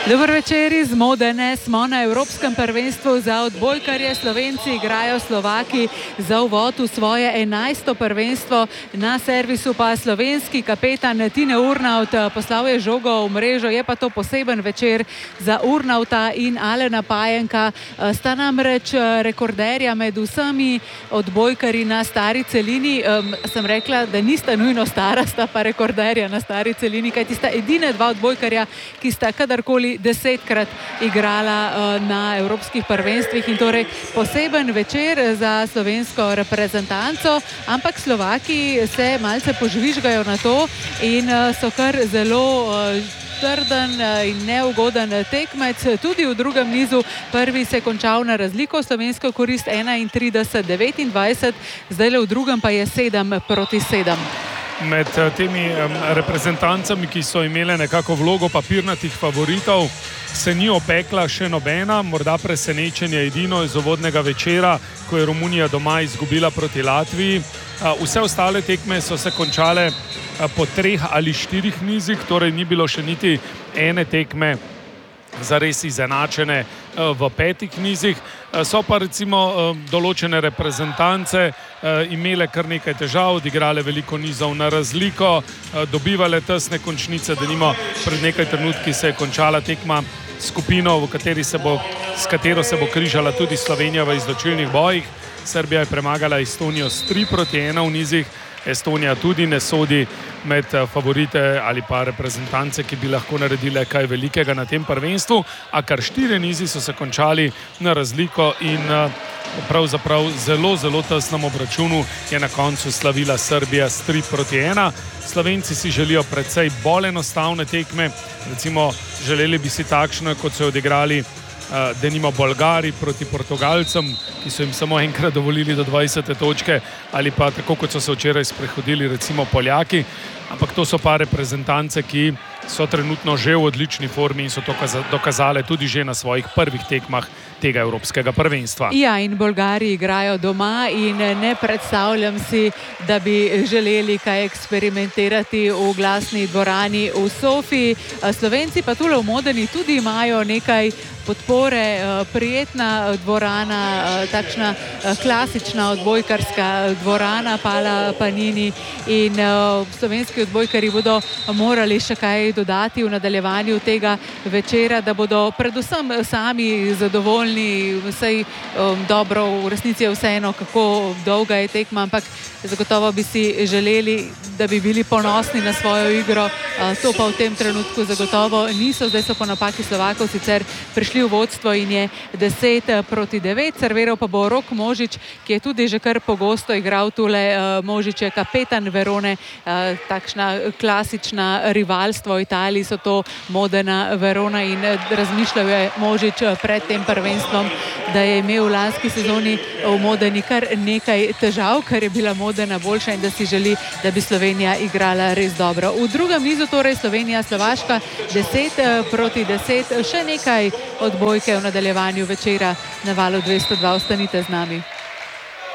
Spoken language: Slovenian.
Dober večer iz Modene. Smo na Evropskem prvenstvu za odbojkarje. Slovenci igrajo Slovaki za uvod v svoje 11. prvenstvo. Na servisu pa slovenski kapetan Tine Urnaut poslal je žogo v mrežo. Je pa to poseben večer za Urnauta in Alena Pajenka. Sta namreč rekorderja med vsemi odbojkarji na stari celini. Sem rekla, da nista nujno stara, sta pa rekorderja na stari celini, kajti sta edine dva odbojkarja, ki sta kadarkoli 10-krat igrala na evropskih prvenstvih, in torej poseben večer za slovensko reprezentanco, ampak Slovaki se malce požvižgajo na to in so kar zelo trden in neugoden tekmec. Tudi v drugem nizu, prvi se je končal na razliko slovensko korist 31-29, zdaj v drugem pa je 7-7. Med temi reprezentancami, ki so imele nekako vlogo papirnatih favoritov, se ni opekla še nobena, morda presenečenje edino iz uvodnega večera, ko je Romunija doma izgubila proti Latviji. Vse ostale tekme so se končale po 3 ali 4 nizih, torej ni bilo še niti ene tekme zares izenačene v 5 nizih. So pa recimo določene reprezentance imele kar nekaj težav, odigrale veliko nizov na razliko, dobivale tesne končnice. Denimo pred nekaj trenutki se je končala tekma skupino, s katero se bo križala tudi Slovenija v izločilnih bojih. Srbija je premagala Estonijo s 3-1 v nizih. Estonija tudi ne sodi med favorite ali pa reprezentance, ki bi lahko naredile kaj velikega na tem prvenstvu, a kar 4 nizi so se končali na razliko in pravzaprav zelo tesnem obračunu je na koncu slavila Srbija s 3-1. Slovenci si želijo precej bolj enostavne tekme, recimo želeli bi si takšno, kot so jo odigrali denimo Bolgari proti Portugalcem, ki so jim samo enkrat dovolili do 20. točke, ali pa tako, kot so se včeraj sprehodili recimo Poljaki, ampak to so pa reprezentance, ki so trenutno že v odlični formi in so to dokazale tudi že na svojih prvih tekmah tega evropskega prvenstva. Ja, in Bolgari igrajo doma in ne predstavljam si, da bi želeli kaj eksperimentirati v glasni dvorani v Sofiji. Slovenci pa tule v Modeni tudi imajo nekaj podpore, prijetna dvorana, takšna klasična odbojkarska dvorana Pala Panini, in slovenski odbojkarji bodo morali še kaj dodati v nadaljevanju tega večera, da bodo predvsem sami zadovoljni. Vsej dobro, v resnici je vseeno, kako dolga je tekma, ampak zagotovo bi si želeli, da bi bili ponosni na svojo igro. To pa v tem trenutku zagotovo niso. Zdaj so po napaki Slovakov sicer prišli v vodstvo in je 10-9. Serviral pa bo Rok Možič, ki je tudi že kar pogosto igral tule. Možič je kapetan Verone, takšna klasična rivalstva v Italiji so to Modena, Verona, in razmišljal je Možič pred tem prvenstvom, da je imel v lanski sezoni v Modeni kar nekaj težav, ker je bila Modena boljša, in da si želi, da bi Slovenija igrala res dobro. V drugem nizu torej Slovenija-Slovaška 10-10. Še nekaj odbojke v nadaljevanju večera na Valu 202. Ostanite z nami.